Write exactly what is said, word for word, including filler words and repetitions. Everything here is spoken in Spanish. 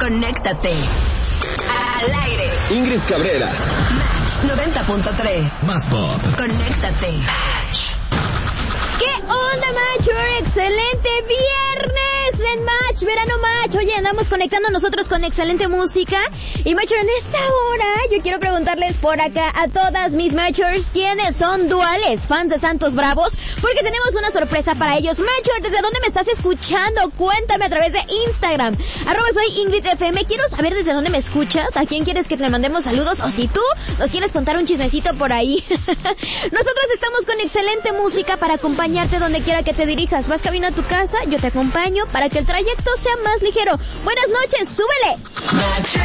Conéctate. Al aire. Ingrid Cabrera. Match noventa punto tres. Más pop. Conéctate. ¿Qué onda, Matcher? ¡Excelente viernes en Match! ¡Verano Match! Oye, andamos conectando nosotros con excelente música. Y, Matcher, en esta hora yo quiero preguntarles por acá a todas mis Matchers quiénes son duales, fans de Santos Bravos, porque tenemos una sorpresa para ellos. Matcher, ¿desde dónde me estás escuchando? Cuéntame a través de Instagram. Arroba soy Ingrid F M. Quiero saber desde dónde me escuchas, a quién quieres que te le mandemos saludos, o si tú nos quieres contar un chismecito por ahí. Nosotros estamos con excelente música para acompañar donde quiera que te dirijas. Vas camino a tu casa, yo te acompaño para que el trayecto sea más ligero. Buenas noches, súbele.